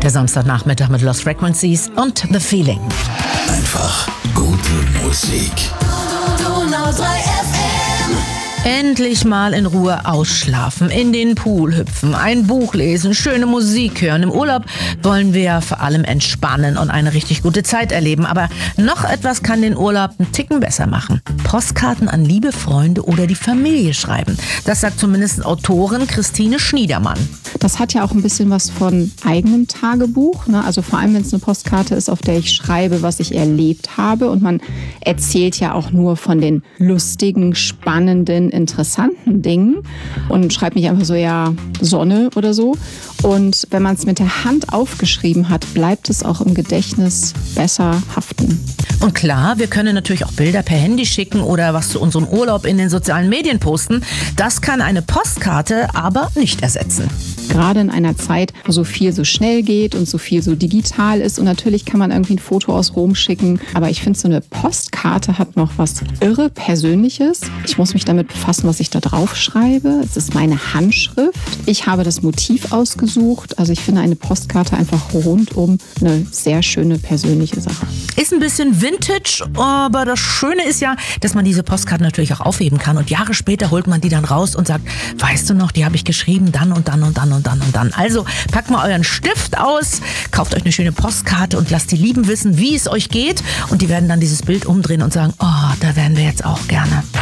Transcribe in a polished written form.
Der Samstagnachmittag mit Lost Frequencies und The Feeling. Einfach gute Musik. Donau 3 FM. Endlich mal in Ruhe ausschlafen, in den Pool hüpfen, ein Buch lesen, schöne Musik hören. Im Urlaub wollen wir ja vor allem entspannen und eine richtig gute Zeit erleben. Aber noch etwas kann den Urlaub einen Ticken besser machen. Postkarten an liebe Freunde oder die Familie schreiben. Das sagt zumindest Autorin Christine Schniedermann. Das hat ja auch ein bisschen was von eigenem Tagebuch, ne? Also vor allem, wenn es eine Postkarte ist, auf der ich schreibe, was ich erlebt habe. Und man erzählt ja auch nur von den lustigen, spannenden, interessanten Dingen und schreibt nicht einfach so, ja, Sonne oder so. Und wenn man es mit der Hand aufgeschrieben hat, bleibt es auch im Gedächtnis besser haften. Und klar, wir können natürlich auch Bilder per Handy schicken oder was zu unserem Urlaub in den sozialen Medien posten. Das kann eine Postkarte aber nicht ersetzen. Gerade in einer Zeit, wo so viel so schnell geht und so viel so digital ist. Und natürlich kann man irgendwie ein Foto aus Rom schicken. Aber ich finde, so eine Postkarte hat noch was irre Persönliches. Ich muss mich damit befassen, was ich da drauf schreibe. Es ist meine Handschrift. Ich habe das Motiv ausgesucht. Also ich finde eine Postkarte einfach rundum eine sehr schöne persönliche Sache. Ist ein bisschen Vintage, aber das Schöne ist ja, dass man diese Postkarten natürlich auch aufheben kann. Und Jahre später holt man die dann raus und sagt, weißt du noch, die habe ich geschrieben, dann und dann und dann und dann und dann. Also packt mal euren Stift aus, kauft euch eine schöne Postkarte und lasst die Lieben wissen, wie es euch geht. Und die werden dann dieses Bild umdrehen und sagen, oh, da wären wir jetzt auch gerne.